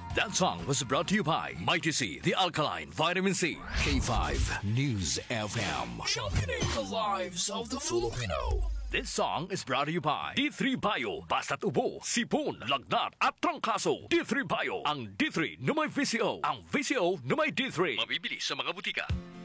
That song was brought to you by Mighty C, the alkaline vitamin C. K5 News FM. Championing the lives of the Filipino. This song is brought to you by D3 Bio. Basta't ubo, sipon, lagnat at trangkaso. D3 Bio. Ang D3 na may VCO. Ang VCO na may D3. Mabibili sa mga butika.